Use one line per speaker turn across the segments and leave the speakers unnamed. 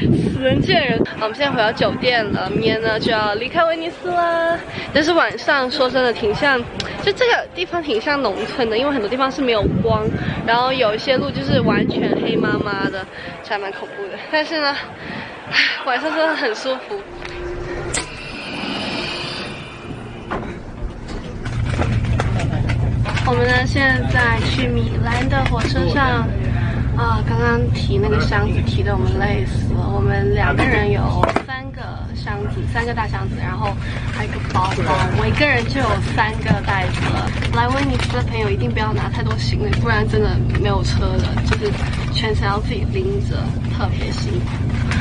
死人见人。我们现在回到酒店了，明天呢就要离开威尼斯啦。但是晚上说真的挺像，就这个地方挺像农村的，因为很多地方是没有光，然后有一些路就是完全黑麻麻的，还蛮恐怖的。但是呢，晚上真的很舒服。我们呢现在去米兰的火车上。刚刚提那个箱子提的我们累死了。我们2个人有3个箱子，3个大箱子，然后还有一个包包，我1个人就有3个袋子了。来威尼斯的朋友一定不要拿太多行李，不然真的没有车的，就是全程要自己拎着，特别辛苦。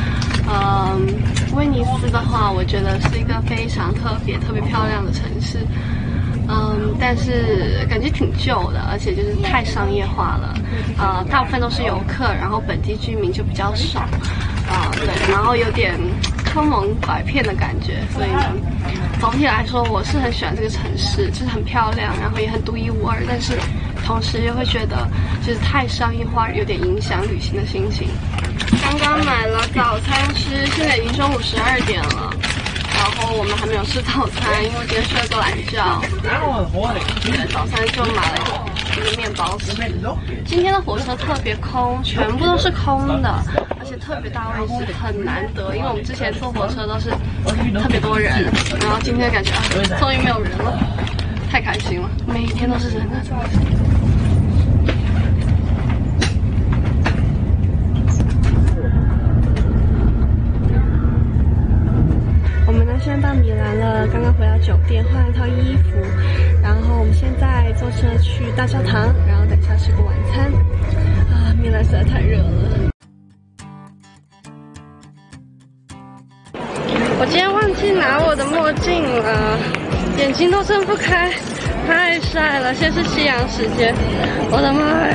威尼斯的话，我觉得是一个非常特别漂亮的城市。但是感觉挺旧的，而且就是太商业化了。大部分都是游客，然后本地居民就比较少。对，然后有点坑蒙拐骗的感觉。所以呢，总体来说我是很喜欢这个城市，就是很漂亮，然后也很独一无二。但是同时又会觉得就是太商业化，有点影响旅行的心情。刚刚买了早餐吃，现在已经中午12点了。然后我们还没有吃早餐，因为今天睡了个懒觉。早餐就买了一个面包吃。今天的火车特别空，全部都是空的，而且特别大位置，很难得。因为我们之前坐火车都是特别多人，然后今天感觉终于没有人了，太开心了。每天都是人啊，真的是。现在到米兰了，刚刚回到酒店换了套衣服，然后我们现在坐车去大教堂，然后等一下吃个晚餐。米兰实在太热了。我今天忘记拿我的墨镜了，眼睛都睁不开，太晒了。现在是夕阳时间，我的妈呀！